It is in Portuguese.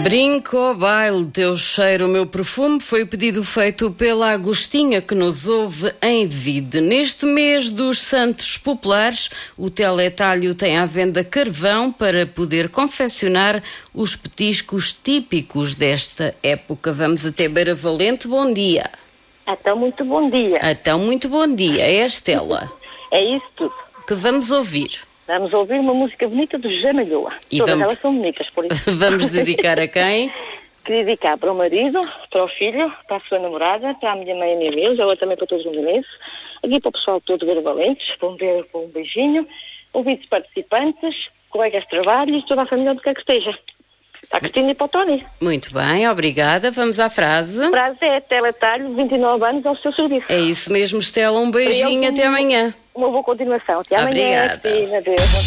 Brinco ao baile, teu cheiro, o meu perfume, foi o pedido feito pela Agostinha que nos ouve em Vide. Neste mês dos Santos Populares, o Teletalho tem à venda carvão para poder confeccionar os petiscos típicos desta época. Vamos até Beira Valente, bom dia. Então, muito bom dia. Então, muito bom dia. É a Estela. É isso tudo. Que vamos ouvir. Vamos ouvir uma música bonita do José Malhoa. Todas elas são bonitas, por isso. Vamos dedicar a quem? Queria dedicar para o marido, para o filho, para a sua namorada, para a minha mãe e a minha amiga, ela também para todos os molinenses, aqui para o pessoal todo de Beira Valentes, para um beijinho, ouvintes participantes, colegas de trabalho e toda a família onde quer que esteja. Para a Cristina e para o Tony. Muito bem, obrigada. Vamos à frase. A frase é Teletalho, 29 anos ao seu serviço. É isso mesmo, Estela. Um beijinho, até amanhã. Uma boa continuação. Até amanhã. Obrigada. Sim, adeus.